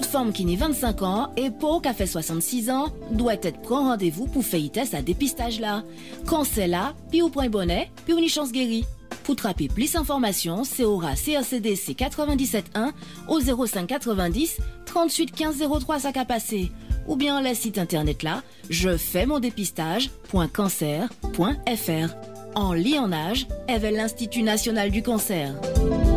toute femme qui n'a 25 ans et pour qui a fait 66 ans doit être prendre rendez-vous pour faire test à dépistage là. Quand c'est là, puis ou point bonnet, puis ou une chance guérie. Pour trapper plus d'informations, c'est au CRCDC 97.1 au 05 90 38 15 03 ça qu'a passé. Ou bien le site internet là, je fais mon dépistage.cancer.fr. En lit en âge, avec l'Institut national du cancer.